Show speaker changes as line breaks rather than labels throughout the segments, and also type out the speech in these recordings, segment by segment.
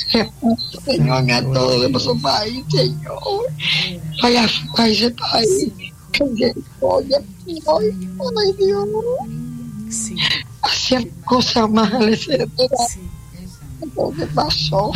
Señor, a todos de nuestro país, Señor. Vaya a ese país. Que misericordia, Señor. Ay, Dios.
Sí.
Hacían cosas malas, Señor. Lo que pasó,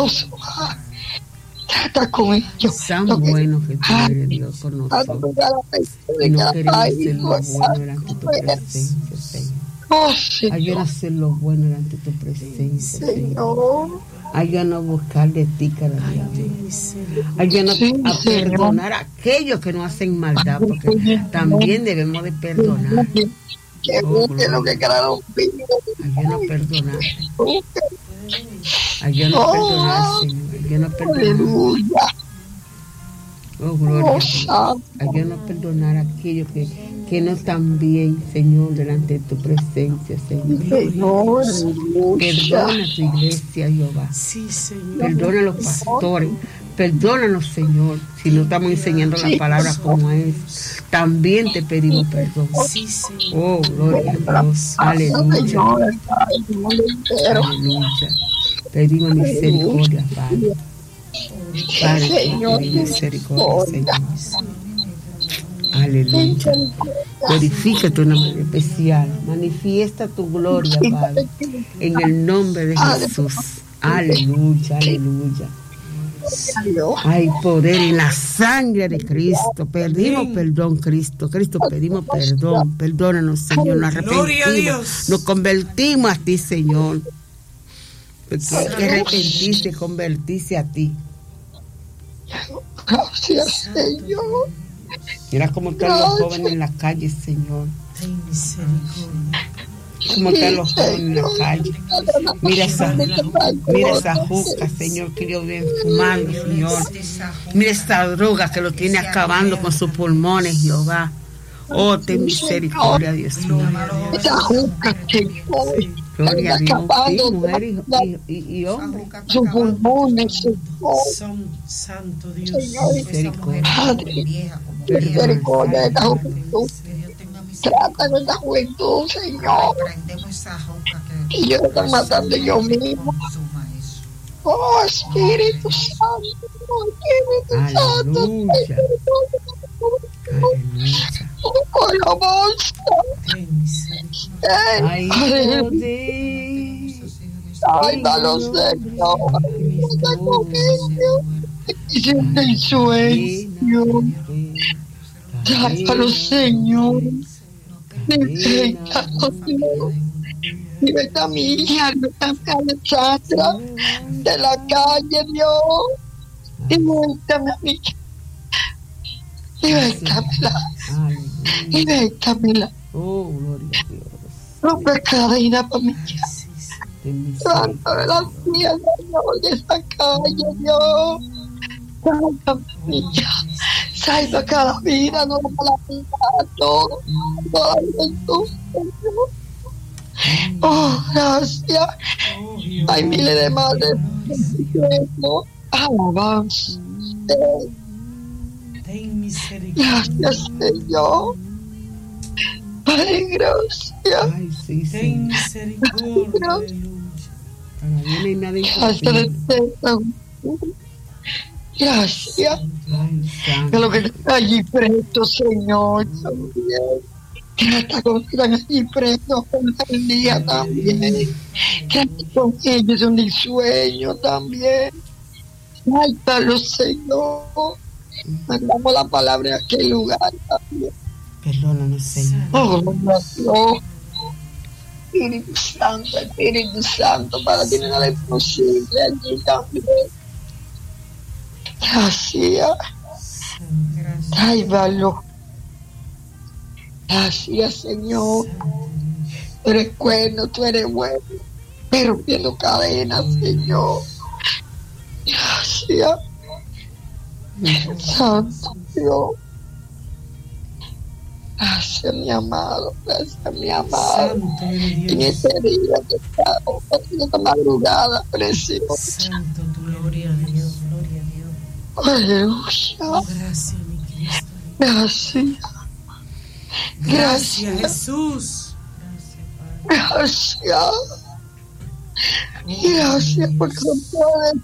trata con ellos.
Tan bueno que tú eres, Dios, con nosotros. Y no queremos hacer lo bueno delante de tu presencia, Señor. Ayúdanos a hacer lo bueno delante de tu presencia, Señor. Ayúdanos a buscar de ti cada día. Ayúdanos a perdonar a aquellos que nos hacen maldad, porque también debemos de perdonar.
Ayúdanos
a perdonar. Ayúdanos a perdonar, Señor. Ayúdanos a perdonar. Oh, gloria a Dios. Ayúdanos a perdonar a aquellos que no están bien, Señor, delante de tu presencia, Señor. Perdona a tu iglesia, Jehová.
Sí, Señor.
Perdona a los pastores. Perdónanos, Señor, si no estamos enseñando las palabras como es. También te pedimos perdón.
Sí, Señor.
Oh, gloria a Dios. Aleluya. Aleluya. Pedimos misericordia, Padre. Padre, pedimos misericordia, Señor. Aleluya. Glorifica tu nombre especial. Manifiesta tu gloria, Padre. En el nombre de Jesús. Aleluya, aleluya. Hay poder en la sangre de Cristo. Pedimos perdón, Cristo. Cristo, pedimos perdón. Perdónanos, Señor. Nos arrepentimos. Nos convertimos a ti, Señor. Porque hay que arrepentirse, convertirse a ti.
Gracias, Señor.
Mira cómo están los jóvenes en la calle, Señor. Cómo están los jóvenes en la calle. Mira esa juca, Señor, que ellos ven fumando, Señor. Mira esa droga que lo tiene acabando con sus pulmones, Jehová. Oh, ten misericordia, Dios mío.
Esa juca que
gloria a Dios, sí, mujeres y hombres.
Sus pulmones,
son santo Dios.
Misericordia.
Misericordia de la juventud. Trata con la juventud, Señor. Y yo estoy matando yo mismo. Oh, Espíritu Santo, Espíritu Santo.
Aleluya.
Oh, la bolsa.
Ay,
sálvalo, Señor. Siente el sueño. Sálvalo, Señor. Liberta a mi hija, liberta a Alexandra de la calle, Dios. Libertame a mi hija. Libertamela.
Oh, gloria a Dios.
Rompe cadena para mi hija. Santo de la tierra, Señor, de esta calle, Dios. Salva mi hija. Salva cada vida, no la vida, todo. Toda la juventud, Señor. Oh, gracias. Hay miles de madres. Alabanza. Gracias, Señor. Ay, gracias.
Ay, sí,
ten misericordia.
Gracias. Gracias. Que lo que está allí presto, Señor, también. Que hasta con que están allí prestos con el día también. Que hasta con ellos son el sueño también. Sálvalo, Señor. Mandamos la palabra en aquel lugar también.
Perdónanos, Señor.
Oh, Dios. Espíritu Santo, para ti nada es posible allí también. Gracias. Sálvalo. Gracias, Señor. Tú eres bueno, tú eres bueno. Pero rompiendo cadenas, Señor. Gracias. Santo Dios. Gracias, mi amado. Gracias, mi amado. En este día que está, en esta madrugada preciosa.
Santo, tu gloria a Dios, gloria a Dios.
Aleluya.
Gracias, mi Cristo.
Gracias.
Gracias, Jesús.
Gracias. Gracias porque no puedes